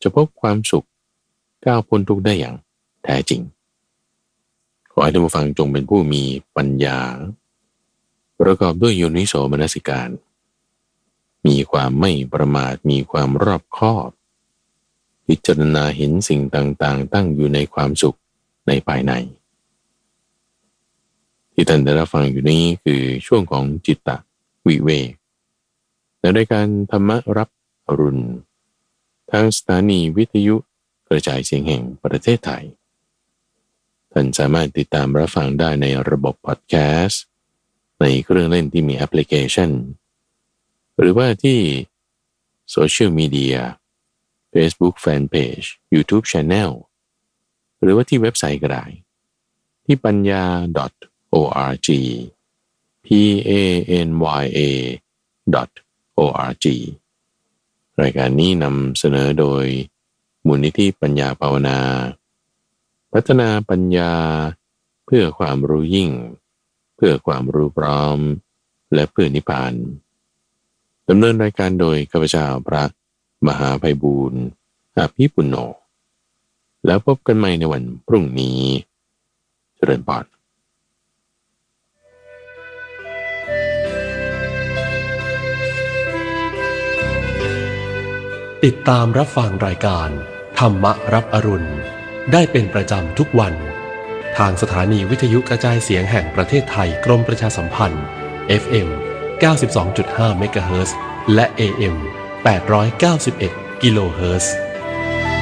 จะพบความสุขก้าวพ้นทุกข์ได้อย่างแท้จริงขอให้ท่านผู้ฟังจงเป็นผู้มีปัญญาประกอบด้วยโยนิโสมนสิการมีความไม่ประมาทมีความรอบคอบพิจารณาเห็นสิ่งต่างๆตั้งอยู่ในความสุขในภายในที่ท่านได้รับฟังอยู่นี้คือช่วงของจิตตวิเวกในรายการธรรมรับอรุณทางสถานีวิทยุกระจายเสียงแห่งประเทศไทยท่านสามารถติดตามรับฟังได้ในระบบพอดแคสต์ในเครื่องเล่นที่มีแอปพลิเคชันหรือว่าที่โซเชียลมีเดีย Facebook Fanpage YouTube Channel หรือว่าที่เว็บไซต์ก็ได้ที่ปัญญา .org panya.org รายการนี้นำเสนอโดยมูลนิธิปัญญาภาวนาพัฒนาปัญญาเพื่อความรู้ยิ่งเพื่อความรู้พร้อมและเพื่อนิพพานดำเนินรายการโดยข้าพเจ้าพระมหาไพบูลย์อภิปุณโญแล้วพบกันใหม่ในวันพรุ่งนี้เจริญพรติดตามรับฟังรายการธรรมรับอรุณได้เป็นประจำทุกวันทางสถานีวิทยุกระจายเสียงแห่งประเทศไทยกรมประชาสัมพันธ์ FM 92.5 เมกะเฮิรตซ์และ AM 891 กิโลเฮิรตซ์